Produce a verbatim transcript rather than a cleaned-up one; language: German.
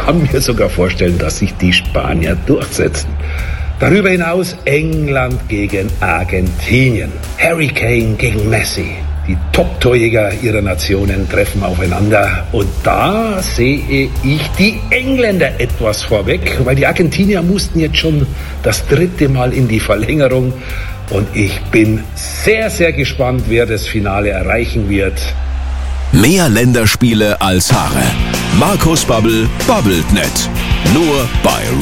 kann mir sogar vorstellen, dass sich die Spanier durchsetzen. Darüber hinaus England gegen Argentinien, Harry Kane gegen Messi. Die Top-Torjäger ihrer Nationen treffen aufeinander und da sehe ich die Engländer etwas vorweg, weil die Argentinier mussten jetzt schon das dritte Mal in die Verlängerung und ich bin sehr, sehr gespannt, wer das Finale erreichen wird. Mehr Länderspiele als Haare. Markus Babbel babbelt nicht. Nur bei